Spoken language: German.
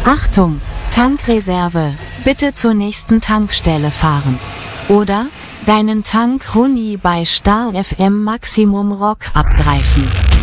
Achtung! Tankreserve, bitte zur nächsten Tankstelle fahren. Oder deinen Tank Huni bei Star FM Maximum Rock abgreifen.